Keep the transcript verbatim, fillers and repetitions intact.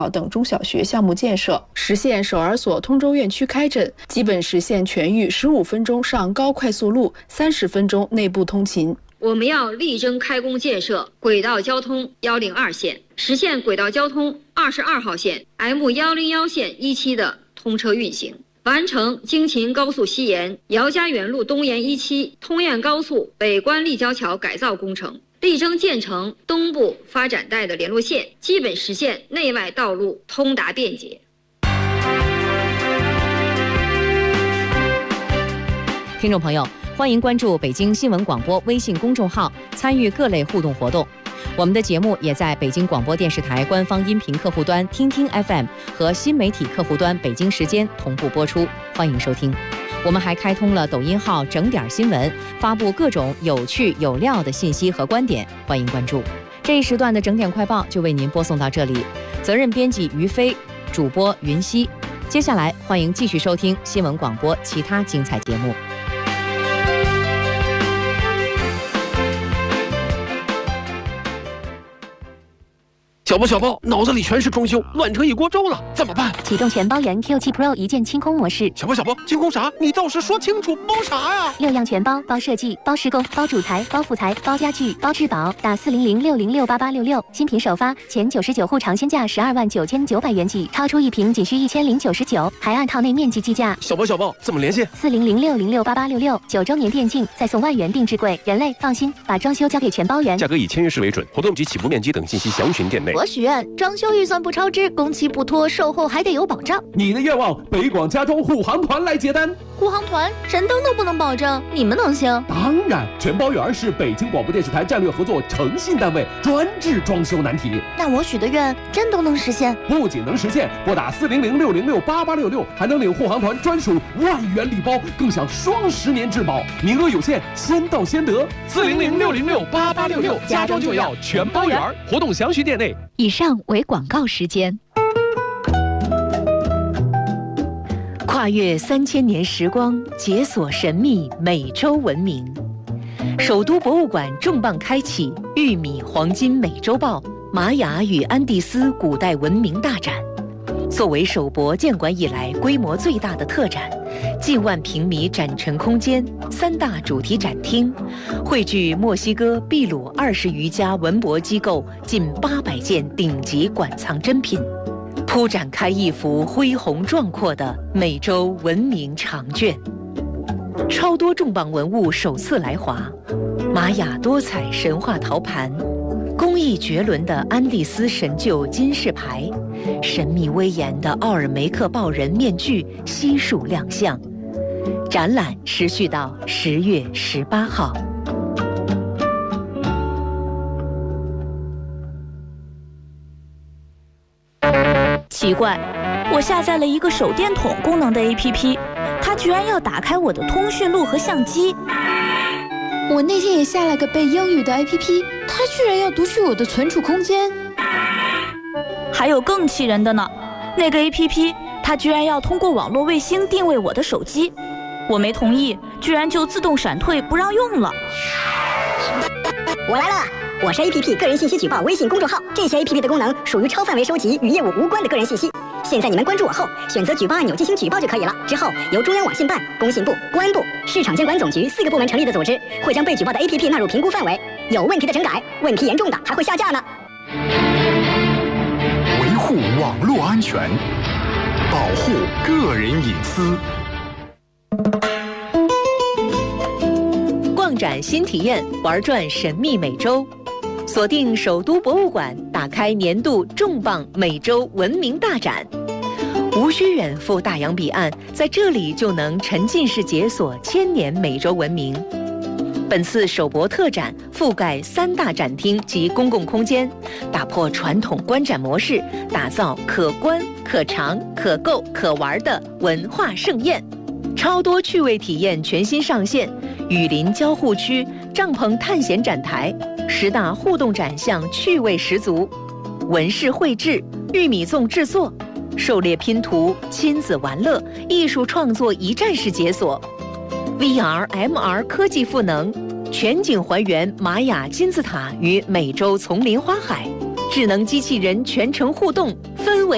等中小学项目建设，实现首尔所通州院区开诊，基本实现全域十五分钟上高快速路，三十分钟内部通勤。 我们要力争开工建设轨道交通一零二线，实现轨道交通二十二号线 M 一零一线一期的通车运行，完成京秦高速西延、姚家园路东延一期、通燕高速北关立交桥改造工程，力争建成东部发展带的联络线，基本实现内外道路通达便捷。 听众朋友，欢迎关注北京新闻广播微信公众号，参与各类互动活动。我们的节目也在北京广播电视台官方音频客户端听听 F M 和新媒体客户端北京时间同步播出，欢迎收听。我们还开通了抖音号整点新闻，发布各种有趣有料的信息和观点，欢迎关注。这一时段的整点快报就为您播送到这里，责任编辑于飞，主播云溪。接下来欢迎继续收听新闻广播其他精彩节目。 小包小包，脑子里全是装修，乱成一锅粥了，怎么办？ 启动全包原 Q 七 Pro 一键清空模式。 小包小包，清空啥？你倒是说清楚，包啥呀？ 六样全包，包设计，包施工，包主材，包副材，包家具，包质保。打四零零六零六八八六六，新品首发，前九十九户尝鲜价十二万九千九百元起，超出一瓶仅需一千零九十九，还按套内面积计价。 小包小包，怎么联系？ 四零零六零六八八六六，九周年店庆，再送万元定制柜。人类放心，把装修交给全包原。 价格以签约式为准，活动及起步面积等信息详询店内。 我许愿装修预算不超支，工期不拖，售后还得有保障。 你的愿望，北广家装护航团来接单。 护航团神灯都不能保证，你们能行？ 当然，全包圆是北京广播电视台战略合作诚信单位，专治装修难题。 那我许的愿真都能实现？ 不仅能实现，拨打四零零六零六八八六六，还能领护航团专属万元礼包，更享双十年质保，名额有限，先到先得。 四零零六零六八八六六，家装就要全包圆，活动详询店内。 以上为广告时间。 跨越三千年时光，解锁神秘美洲文明。首都博物馆重磅开启玉米黄金美洲豹玛雅与安第斯古代文明大展。作为首博建馆以来规模最大的特展，近万平米展陈空间，三大主题展厅，汇聚墨西哥、秘鲁二十余家文博机构近八百件顶级馆藏珍品，铺展开一幅恢宏壮阔的美洲文明长卷。超多重磅文物首次来华，玛雅多彩神话陶盘，工艺绝伦的安第斯神鹫金饰牌，神秘威严的奥尔梅克豹人面具悉数亮相。展览持续到十月十八号。 奇怪，我下载了一个手电筒功能的 A P P， 它居然要打开我的通讯录和相机。 我那天也下了个背英语的 A P P， 它居然要读取我的存储空间。 还有更气人的呢，那个 A P P 它居然要通过网络卫星定位我的手机，我没同意，居然就自动闪退不让用了。 我来了，我是 A P P 个人信息举报微信公众号，这些 A P P 的功能属于超范围收集与业务无关的个人信息。现在你们关注我后，选择举报按钮进行举报就可以了。之后由中央网信办、工信部、公安部、市场监管总局四个部门成立的组织，会将被举报的 A P P 纳入评估范围，有问题的整改，问题严重的还会下架呢。 维护网络安全，保护个人隐私。 逛展新体验，玩转神秘美洲。锁定首都博物馆，打开年度重磅美洲文明大展，无需远赴大洋彼岸，在这里就能沉浸式解锁千年美洲文明。本次首博特展覆盖三大展厅及公共空间，打破传统观展模式，打造可观、可尝、可购、可玩的文化盛宴。超多趣味体验全新上线，雨林交互区、帐篷探险展台，十大互动展项趣味十足，纹饰绘制、玉米粽制作、狩猎拼图、亲子玩乐、艺术创作一站式解锁 ，V R、M R 科技赋能，全景还原玛雅金字塔与美洲丛林花海，智能机器人全程互动，氛围。